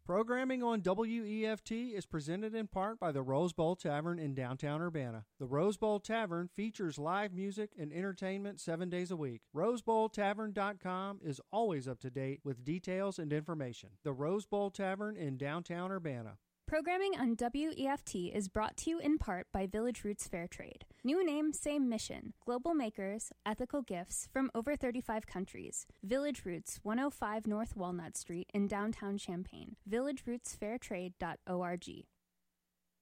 Programming on WEFT is presented in part by the Rose Bowl Tavern in downtown Urbana. The Rose Bowl Tavern features live music and entertainment 7 days a week. RoseBowlTavern.com is always up to date with details and information. The Rose Bowl Tavern in downtown Urbana. Programming on WEFT is brought to you in part by Village Roots Fair Trade. New name, same mission. Global makers, ethical gifts from over 35 countries. Village Roots, 105 North Walnut Street in downtown Champaign. VillageRootsFairTrade.org.